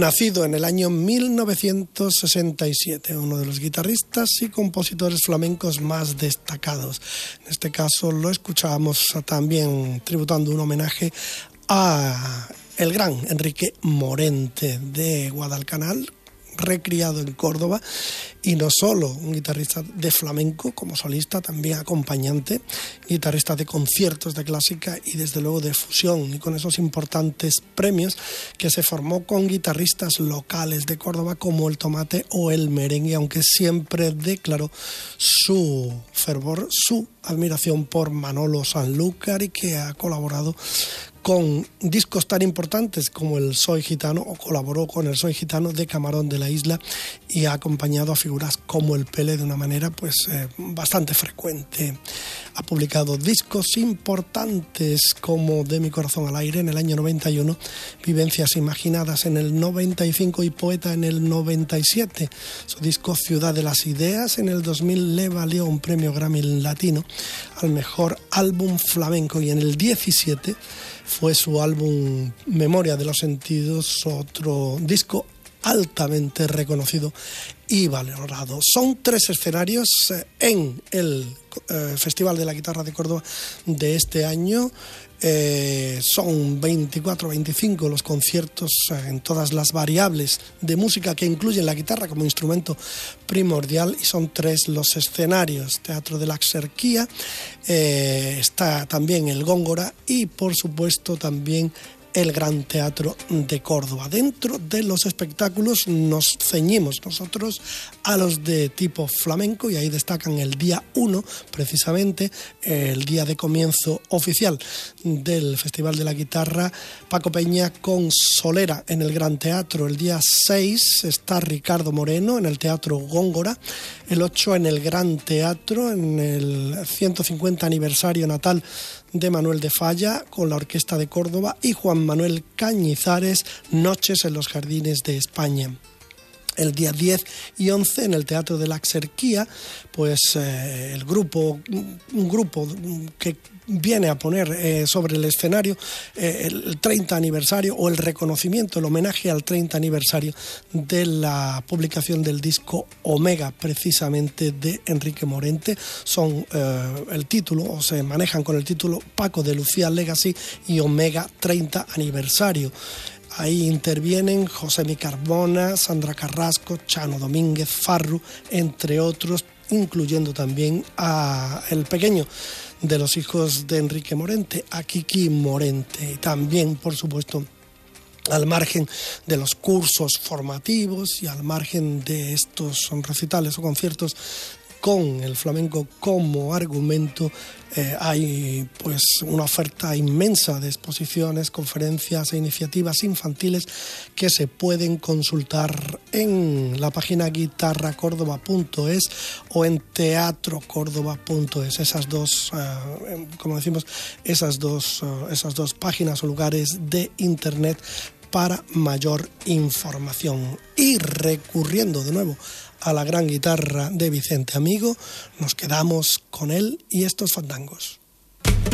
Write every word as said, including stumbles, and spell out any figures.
Nacido en el año mil novecientos sesenta y siete, uno de los guitarristas y compositores flamencos más destacados. En este caso lo escuchábamos también tributando un homenaje a el gran Enrique Morente de Guadalcanal, recriado en Córdoba, y no solo un guitarrista de flamenco como solista, también acompañante, guitarrista de conciertos de clásica y desde luego de fusión, y con esos importantes premios que se formó con guitarristas locales de Córdoba como el Tomate o el Merengue, aunque siempre declaró su fervor, su admiración por Manolo Sanlúcar, y que ha colaborado con discos tan importantes como el Soy Gitano, o colaboró con el Soy Gitano de Camarón de la Isla, y ha acompañado a figuras como el Pele de una manera pues eh, bastante frecuente. Ha publicado discos importantes como De mi corazón al aire en el año noventa y uno, Vivencias imaginadas en el noventa y cinco y Poeta en el noventa y siete. Su disco Ciudad de las Ideas en el dos mil le valió un premio Grammy Latino al mejor álbum flamenco, y en el diecisiete fue su álbum Memoria de los Sentidos, otro disco altamente reconocido y valorado. Son tres escenarios en el eh, Festival de la Guitarra de Córdoba de este año. Eh, son veinticuatro, veinticinco los conciertos eh, en todas las variables de música que incluyen la guitarra como instrumento primordial, y son tres los escenarios: Teatro de la Axarquía, eh, está también el Góngora y por supuesto también el Gran Teatro de Córdoba. Dentro de los espectáculos nos ceñimos nosotros a los de tipo flamenco, y ahí destacan el día uno, precisamente el día de comienzo oficial del Festival de la Guitarra, Paco Peña con Solera en el Gran Teatro. El día seis está Ricardo Moreno en el Teatro Góngora. El ocho en el Gran Teatro, en el ciento cincuenta aniversario natal de Manuel de Falla con la Orquesta de Córdoba, y Juan Manuel Cañizares, Noches en los Jardines de España. El día diez y once en el Teatro de la Axarquía, pues eh, el grupo, un grupo que viene a poner eh, sobre el escenario eh, el treinta aniversario, o el reconocimiento, el homenaje al treinta aniversario de la publicación del disco Omega, precisamente de Enrique Morente. Son eh, el título, o se manejan con el título Paco de Lucía Legacy y Omega treinta aniversario. Ahí intervienen José Mi Carbona, Sandra Carrasco, Chano Domínguez, Farru, entre otros, incluyendo también a el pequeño de los hijos de Enrique Morente, a Kiki Morente. Y también, por supuesto, al margen de los cursos formativos y al margen de estos recitales o conciertos con el flamenco como argumento, eh, hay pues una oferta inmensa de exposiciones, conferencias e iniciativas infantiles que se pueden consultar en la página guitarra córdoba punto es o en teatro córdoba punto es. Esas dos, eh, como decimos, esas dos, uh, esas dos páginas o lugares de internet para mayor información. Y recurriendo de nuevo a la gran guitarra de Vicente Amigo, nos quedamos con él y estos fandangos.